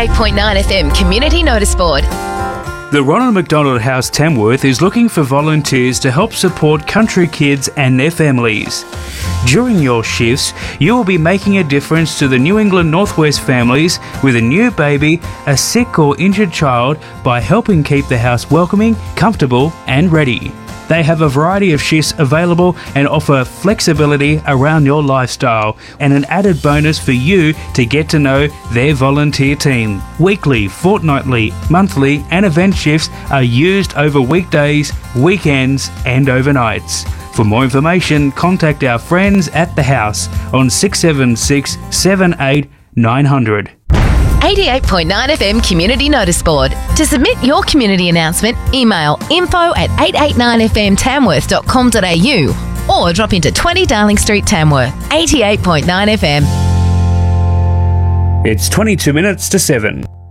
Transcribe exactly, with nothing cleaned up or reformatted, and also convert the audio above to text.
eighty-eight point nine F M Community Notice Board. The Ronald McDonald House Tamworth is looking for volunteers to help support country kids and their families. During your shifts, you will be making a difference to the New England Northwest families with a new baby, a sick or injured child by helping keep the house welcoming, comfortable and ready. They have a variety of shifts available and offer flexibility around your lifestyle and an added bonus for you to get to know their volunteer team. Weekly, fortnightly, monthly and event shifts are used over weekdays, weekends and overnights. For more information, contact our friends at the house on six seven six, seven eight nine hundred. eighty-eight point nine F M Community Notice Board. To submit your community announcement, email info at eight eight nine f m tamworth dot com dot a u or drop into twenty Darling Street, Tamworth. eighty-eight point nine F M. It's twenty-two minutes to seven.